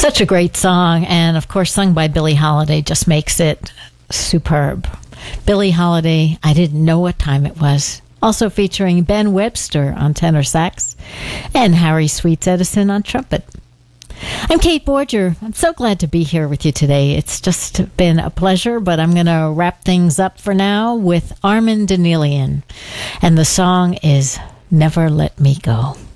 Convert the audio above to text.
Such a great song, and of course sung by Billie Holiday just makes it superb. Billie Holiday, I Didn't Know What Time It Was. Also featuring Ben Webster on tenor sax and Harry Sweets Edison on trumpet. I'm Kate Borger. I'm so glad to be here with you today. It's just been a pleasure, but I'm going to wrap things up for now with Armin Danelian. And the song is Never Let Me Go.